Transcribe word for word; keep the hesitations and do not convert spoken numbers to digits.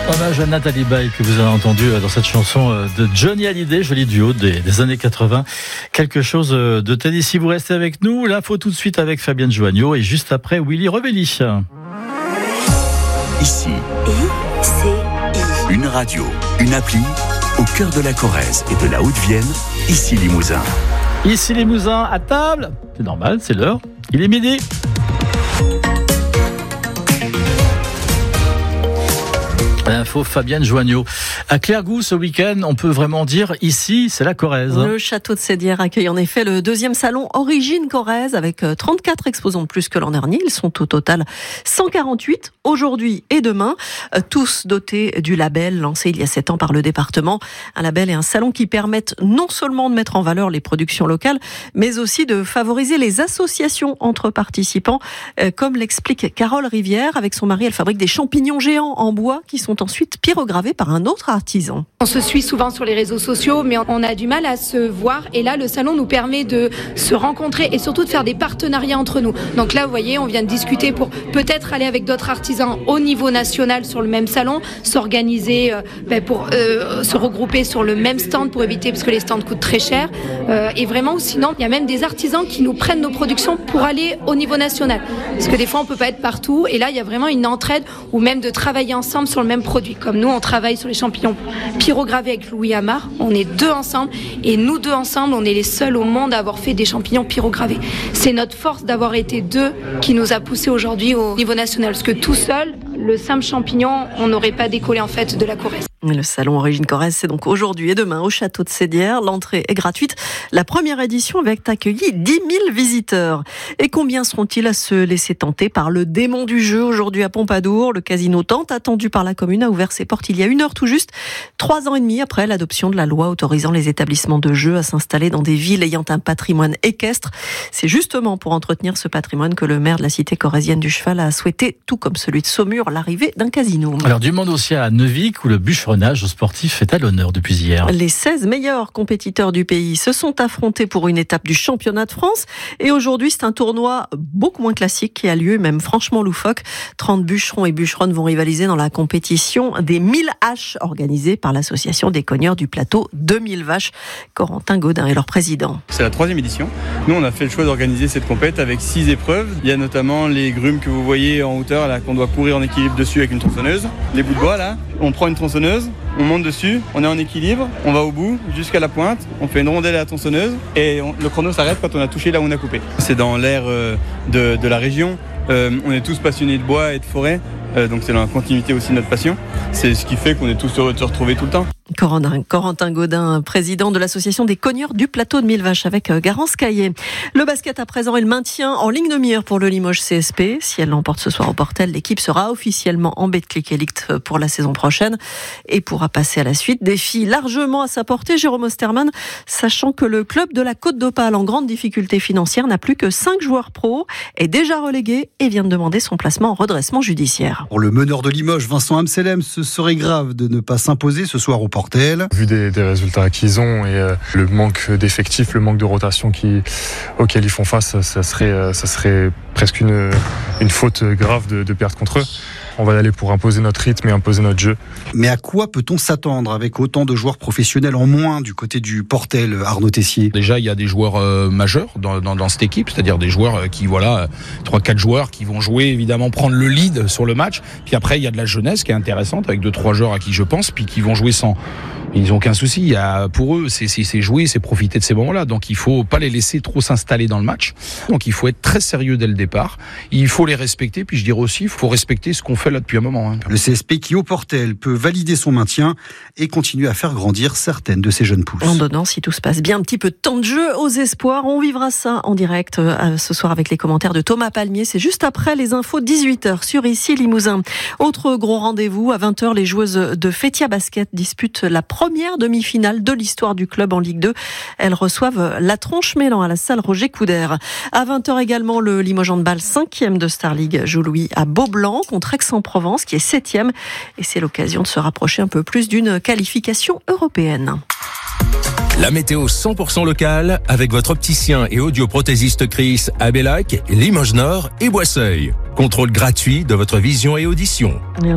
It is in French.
Hommage à Nathalie Baye que vous avez entendu dans cette chanson de Johnny Hallyday, joli duo des, des années quatre-vingts. Quelque chose de tel. Si vous restez avec nous, l'info tout de suite avec Fabienne Joanniot et juste après Willy Revelli. Ici, I C I. Une radio, une appli, au cœur de la Corrèze et de la Haute-Vienne, ici Limousin. Ici Limousin, à table. C'est normal, c'est l'heure. Il est midi. L'info Fabienne Joanniot. À Clairgouls ce week-end, on peut vraiment dire ici, c'est la Corrèze. Le château de Sédières accueille en effet le deuxième salon Origine Corrèze avec trente-quatre exposants de plus que l'an dernier. Ils sont au total cent quarante-huit aujourd'hui et demain, tous dotés du label lancé il y a sept ans par le département. Un label et un salon qui permettent non seulement de mettre en valeur les productions locales, mais aussi de favoriser les associations entre participants. Comme l'explique Carole Rivière, avec son mari, elle fabrique des champignons géants en bois qui sont ensuite pyrogravés par un autre artisan. On se suit souvent sur les réseaux sociaux, mais on a du mal à se voir. Et là, le salon nous permet de se rencontrer et surtout de faire des partenariats entre nous. Donc là, vous voyez, on vient de discuter pour peut-être aller avec d'autres artisans au niveau national sur le même salon, s'organiser euh, ben pour euh, se regrouper sur le même stand pour éviter, parce que les stands coûtent très cher. Euh, et vraiment, sinon, il y a même des artisans qui nous prennent nos productions pour aller au niveau national. Parce que des fois, on peut pas être partout. Et là, il y a vraiment une entraide ou même de travailler ensemble sur le même produit. Comme nous, on travaille sur les champignons pyrogravés avec Louis Amar. On est deux ensemble et nous deux ensemble, on est les seuls au monde à avoir fait des champignons pyrogravés. C'est notre force d'avoir été deux qui nous a poussé aujourd'hui au niveau national. Parce que tout seul, le simple champignon, on n'aurait pas décollé en fait de la Corrèze. Le salon Origine Corrèze, c'est donc aujourd'hui et demain au château de Sédières. L'entrée est gratuite. La première édition avait accueilli dix mille visiteurs. Et combien seront-ils à se laisser tenter par le démon du jeu aujourd'hui à Pompadour? Le casino tant attendu par la commune a ouvert ses portes il y a une heure tout juste, trois ans et demi après l'adoption de la loi autorisant les établissements de jeu à s'installer dans des villes ayant un patrimoine équestre. C'est justement pour entretenir ce patrimoine que le maire de la cité corrézienne du Cheval a souhaité, tout comme celui de Saumur, l'arrivée d'un casino. Alors du monde aussi à Neuvic où le bûcheron sportif est à l'honneur depuis hier. Les seize meilleurs compétiteurs du pays se sont affrontés pour une étape du championnat de France. Et aujourd'hui, c'est un tournoi beaucoup moins classique qui a lieu, même franchement loufoque. trente bûcherons et bûcheronnes vont rivaliser dans la compétition des mille haches organisée par l'association des cogneurs du plateau deux mille vaches. Corentin Gaudin est leur président. C'est la troisième édition. Nous, on a fait le choix d'organiser cette compète avec six épreuves. Il y a notamment les grumes que vous voyez en hauteur, là, qu'on doit courir en équilibre dessus avec une tronçonneuse. Les bouts de bois, là, on prend une tronçonneuse, on monte dessus, on est en équilibre, on va au bout jusqu'à la pointe, on fait une rondelle à la tronçonneuse et on, le chrono s'arrête quand on a touché là où on a coupé. C'est dans l'air euh, de, de la région. Euh, on est tous passionnés de bois et de forêt, euh, donc c'est dans la continuité aussi de notre passion. C'est ce qui fait qu'on est tous heureux de se retrouver tout le temps. Corentin, Corentin Gaudin, président de l'association des cogneurs du plateau de mille vaches avec Garance Caillé. Le basket à présent et le maintien en ligne de mire pour le Limoges C S P. Si elle l'emporte ce soir au Portel, l'équipe sera officiellement en Betclic Elite pour la saison prochaine et pourra passer à la suite. Défi largement à sa portée, Jérôme Osterman, sachant que le club de la Côte d'Opale en grande difficulté financière n'a plus que cinq joueurs pros, est déjà relégué et vient de demander son placement en redressement judiciaire. Pour le meneur de Limoges, Vincent Amselem, ce serait grave de ne pas s'imposer ce soir au Portel. Vu des, des résultats qu'ils ont et euh, le manque d'effectifs, le manque de rotation qui, auquel ils font face, ça serait, ça serait presque une, une faute grave de, de perdre contre eux. On va y aller pour imposer notre rythme et imposer notre jeu. Mais à quoi peut-on s'attendre avec autant de joueurs professionnels en moins du côté du Portel, Arnaud Tessier? Déjà, il y a des joueurs euh, majeurs dans, dans, dans cette équipe, c'est-à-dire des joueurs qui, voilà, trois quatre joueurs qui vont jouer, évidemment, prendre le lead sur le match. Puis après, il y a de la jeunesse qui est intéressante, avec deux trois joueurs à qui je pense, puis qui vont jouer sans... Ils n'ont aucun souci. Il y a, pour eux, c'est, c'est, c'est jouer, c'est profiter de ces moments-là. Donc, il ne faut pas les laisser trop s'installer dans le match. Donc, il faut être très sérieux dès le départ. Il faut les respecter. Puis, je dirais aussi, il faut respecter ce qu'on fait là depuis un moment. Hein. Le C S P qui, au Portel, peut valider son maintien et continuer à faire grandir certaines de ses jeunes pousses. En donnant, si tout se passe bien, un petit peu de temps de jeu aux espoirs. On vivra ça en direct euh, ce soir avec les commentaires de Thomas Palmier. C'est juste après les infos dix-huit heures sur Ici Limousin. Autre gros rendez-vous, à vingt heures, les joueuses de Fétia Basket disputent la première demi-finale de l'histoire du club en Ligue deux. Elles reçoivent la Tronche-Mélan à la salle Roger Coudert. À vingt heures également, le Limoges Handball cinquième de Star League joue Louis à Beaublanc contre Aix-en-Provence qui est septième. Et c'est l'occasion de se rapprocher un peu plus d'une qualification européenne. La météo cent pour cent locale avec votre opticien et audioprothésiste Chris à Bellac, Limoges Nord et Boisseuil. Contrôle gratuit de votre vision et audition.